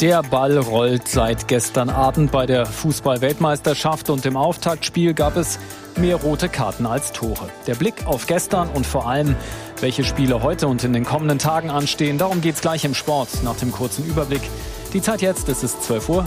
Der Ball rollt seit gestern Abend bei der Fußball-Weltmeisterschaft und im Auftaktspiel gab es mehr rote Karten als Tore. Der Blick auf gestern und vor allem, welche Spiele heute und in den kommenden Tagen anstehen, darum geht's gleich im Sport nach dem kurzen Überblick. Die Zeit jetzt, es ist 12:15 Uhr.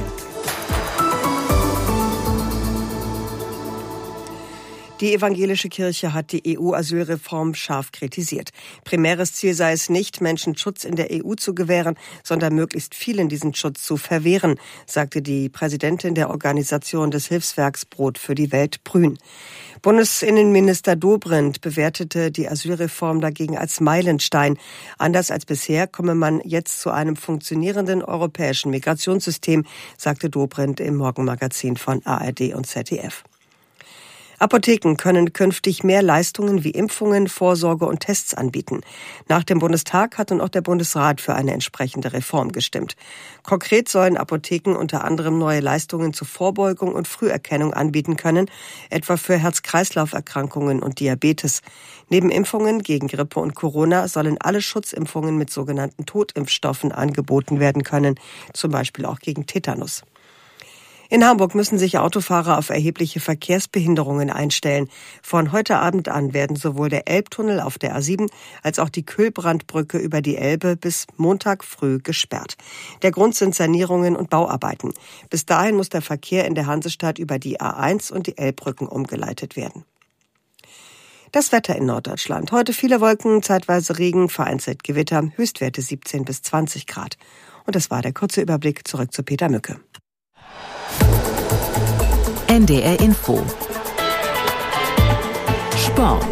Die evangelische Kirche hat die EU-Asylreform scharf kritisiert. Primäres Ziel sei es nicht, Menschen Schutz in der EU zu gewähren, sondern möglichst vielen diesen Schutz zu verwehren, sagte die Präsidentin der Organisation des Hilfswerks Brot für die Welt, Brün. Bundesinnenminister Dobrindt bewertete die Asylreform dagegen als Meilenstein. Anders als bisher komme man jetzt zu einem funktionierenden europäischen Migrationssystem, sagte Dobrindt im Morgenmagazin von ARD und ZDF. Apotheken können künftig mehr Leistungen wie Impfungen, Vorsorge und Tests anbieten. Nach dem Bundestag hat nun auch der Bundesrat für eine entsprechende Reform gestimmt. Konkret sollen Apotheken unter anderem neue Leistungen zur Vorbeugung und Früherkennung anbieten können, etwa für Herz-Kreislauf-Erkrankungen und Diabetes. Neben Impfungen gegen Grippe und Corona sollen alle Schutzimpfungen mit sogenannten Totimpfstoffen angeboten werden können, zum Beispiel auch gegen Tetanus. In Hamburg müssen sich Autofahrer auf erhebliche Verkehrsbehinderungen einstellen. Von heute Abend an werden sowohl der Elbtunnel auf der A7 als auch die Kühlbrandbrücke über die Elbe bis Montag früh gesperrt. Der Grund sind Sanierungen und Bauarbeiten. Bis dahin muss der Verkehr in der Hansestadt über die A1 und die Elbbrücken umgeleitet werden. Das Wetter in Norddeutschland. Heute viele Wolken, zeitweise Regen, vereinzelt Gewitter, Höchstwerte 17 bis 20 Grad. Und das war der kurze Überblick. Zurück zu Peter Mücke. NDR Info. Sport.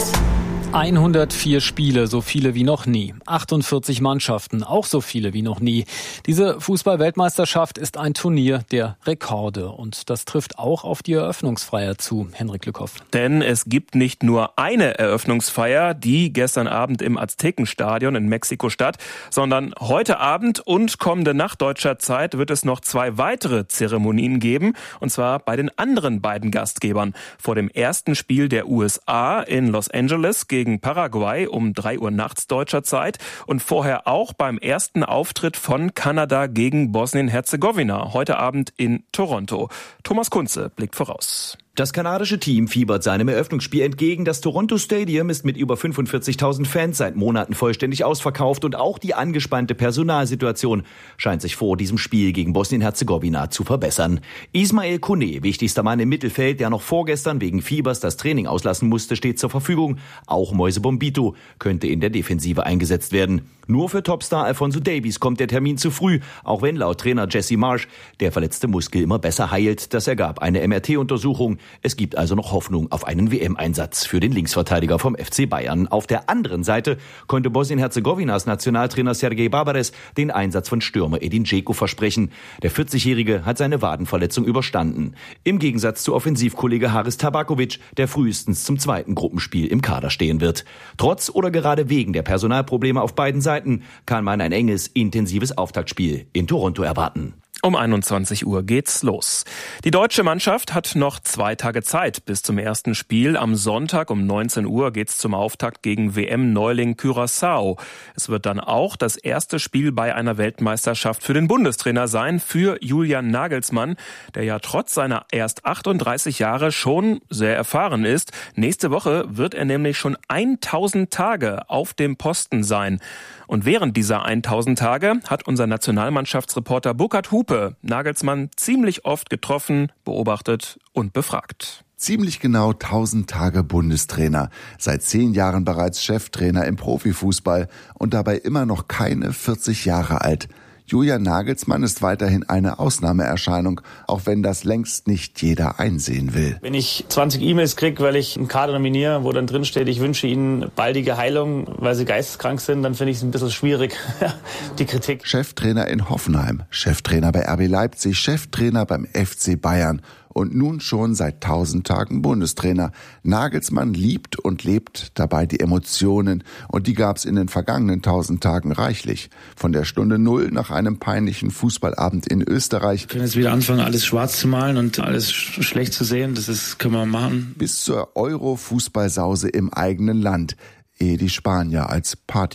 104 Spiele, so viele wie noch nie. 48 Mannschaften, auch so viele wie noch nie. Diese Fußball-Weltmeisterschaft ist ein Turnier der Rekorde. Und das trifft auch auf die Eröffnungsfeier zu, Henrik Lückhoff. Denn es gibt nicht nur eine Eröffnungsfeier, die gestern Abend im Aztekenstadion in Mexiko-Stadt, sondern heute Abend und kommende Nacht deutscher Zeit wird es noch 2 weitere Zeremonien geben. Und zwar bei den anderen beiden Gastgebern. Vor dem ersten Spiel der USA in Los Angeles gegen Paraguay um 3 Uhr nachts deutscher Zeit und vorher auch beim ersten Auftritt von Kanada gegen Bosnien-Herzegowina heute Abend in Toronto. Thomas Kunze blickt voraus. Das kanadische Team fiebert seinem Eröffnungsspiel entgegen. Das Toronto Stadium ist mit über 45.000 Fans seit Monaten vollständig ausverkauft und auch die angespannte Personalsituation scheint sich vor diesem Spiel gegen Bosnien-Herzegowina zu verbessern. Ismail Kone, wichtigster Mann im Mittelfeld, der noch vorgestern wegen Fiebers das Training auslassen musste, steht zur Verfügung. Auch Moise Bombito könnte in der Defensive eingesetzt werden. Nur für Topstar Alphonso Davies kommt der Termin zu früh, auch wenn laut Trainer Jesse Marsch der verletzte Muskel immer besser heilt. Das ergab eine MRT-Untersuchung. Es gibt also noch Hoffnung auf einen WM-Einsatz für den Linksverteidiger vom FC Bayern. Auf der anderen Seite konnte Bosnien-Herzegowinas Nationaltrainer Sergej Barbares den Einsatz von Stürmer Edin Dzeko versprechen. Der 40-Jährige hat seine Wadenverletzung überstanden. Im Gegensatz zu Offensivkollege Haris Tabakovic, der frühestens zum zweiten Gruppenspiel im Kader stehen wird. Trotz oder gerade wegen der Personalprobleme auf beiden Seiten kann man ein enges, intensives Auftaktspiel in Toronto erwarten. Um 21 Uhr geht's los. Die deutsche Mannschaft hat noch 2 Tage Zeit bis zum ersten Spiel. Am Sonntag um 19 Uhr geht's zum Auftakt gegen WM-Neuling Curaçao. Es wird dann auch das erste Spiel bei einer Weltmeisterschaft für den Bundestrainer sein, für Julian Nagelsmann, der ja trotz seiner erst 38 Jahre schon sehr erfahren ist. Nächste Woche wird er nämlich schon 1000 Tage auf dem Posten sein. Und während dieser 1000 Tage hat unser Nationalmannschaftsreporter Burkhard Hupe Nagelsmann ziemlich oft getroffen, beobachtet und befragt. Ziemlich genau 1000 Tage Bundestrainer, seit 10 Jahren bereits Cheftrainer im Profifußball und dabei immer noch keine 40 Jahre alt. Julian Nagelsmann ist weiterhin eine Ausnahmeerscheinung, auch wenn das längst nicht jeder einsehen will. Wenn ich 20 E-Mails kriege, weil ich einen Kader nominiere, wo dann drin steht, ich wünsche ihnen baldige Heilung, weil sie geisteskrank sind, dann finde ich es ein bisschen schwierig, die Kritik. Cheftrainer in Hoffenheim, Cheftrainer bei RB Leipzig, Cheftrainer beim FC Bayern und nun schon seit 1000 Tagen Bundestrainer. Nagelsmann liebt und lebt dabei die Emotionen und die gab's in den vergangenen 1000 Tagen reichlich. Von der Stunde 0 nach einem peinlichen Fußballabend in Österreich. Wir können jetzt wieder anfangen, alles schwarz zu malen und alles schlecht zu sehen. Können wir machen. Bis zur Euro-Fußballsause im eigenen Land, ehe die Spanier als Party